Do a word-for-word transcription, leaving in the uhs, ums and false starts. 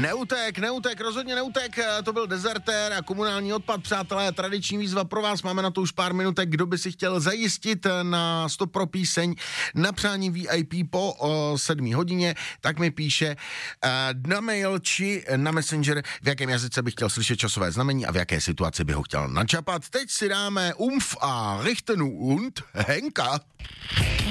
Neutek, neutek, rozhodně neutek, to byl Dezertér a Komunální odpad, přátelé, tradiční výzva pro vás, máme na to už pár minutek, kdo by si chtěl zajistit na Stop pro píseň na přání V I P po o, sedmé hodině, tak mi píše uh, na mail či na Messenger, v jakém jazyce bych chtěl slyšet časové znamení a v jaké situaci bych ho chtěl načapat. Teď si dáme Umf a Richten und Henka.